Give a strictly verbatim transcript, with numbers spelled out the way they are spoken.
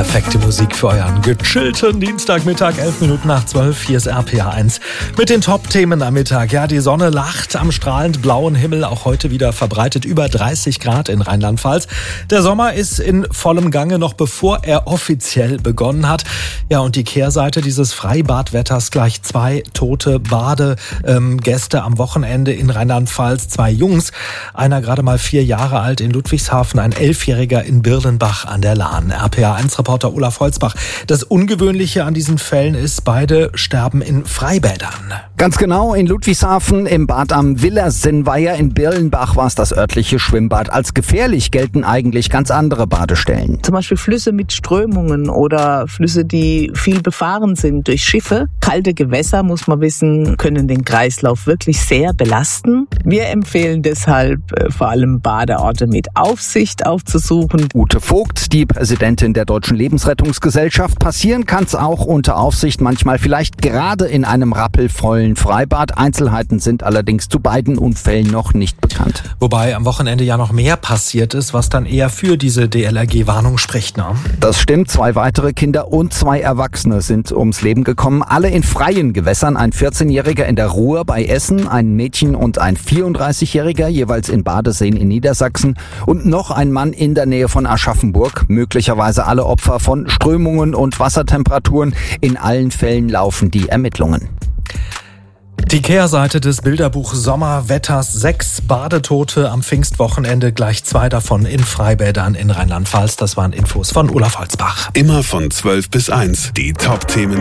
perfekte Musik für euren gechillten Dienstagmittag, elf Minuten nach zwölf. Hier ist R P A eins mit den Top-Themen am Mittag. Ja, die Sonne lacht am strahlend blauen Himmel, auch heute wieder verbreitet über dreißig Grad in Rheinland-Pfalz. Der Sommer ist in vollem Gange, noch bevor er offiziell begonnen hat. Ja, und die Kehrseite dieses Freibadwetters: gleich zwei tote Badegäste ähm, am Wochenende in Rheinland-Pfalz. Zwei Jungs, einer gerade mal vier Jahre alt in Ludwigshafen, ein Elfjähriger in Birlenbach an der Lahn. R P A eins-Reporter Olaf Holzbach. Das Ungewöhnliche an diesen Fällen ist, beide sterben in Freibädern. Ganz genau, in Ludwigshafen, im Bad am Willersinnweiher, in Birlenbach war es das örtliche Schwimmbad. Als gefährlich gelten eigentlich ganz andere Badestellen. Zum Beispiel Flüsse mit Strömungen oder Flüsse, die viel befahren sind durch Schiffe. Kalte Gewässer, muss man wissen, können den Kreislauf wirklich sehr belasten. Wir empfehlen deshalb äh, vor allem Badeorte mit Aufsicht aufzusuchen. Ute Vogt, die Präsidentin der Deutschen Lebensrettungsgesellschaft. Passieren kann's auch unter Aufsicht, manchmal vielleicht gerade in einem rappelvollen Freibad. Einzelheiten sind allerdings zu beiden Unfällen noch nicht bekannt. Wobei am Wochenende ja noch mehr passiert ist, was dann eher für diese D L R G-Warnung spricht, ne? Das stimmt. Zwei weitere Kinder und zwei Erwachsene sind ums Leben gekommen. Alle in freien Gewässern. Ein vierzehnjähriger in der Ruhr bei Essen, ein Mädchen und ein vierunddreißigjähriger, jeweils in Badeseen in Niedersachsen. Und noch ein Mann in der Nähe von Aschaffenburg. Möglicherweise alle Opfer von Strömungen und Wassertemperaturen. In allen Fällen laufen die Ermittlungen. Die Kehrseite des Bilderbuch Sommerwetters: sechs Badetote am Pfingstwochenende, gleich zwei davon in Freibädern in Rheinland-Pfalz. Das waren Infos von Olaf Holzbach. Immer von zwölf bis eins, die Top-Themen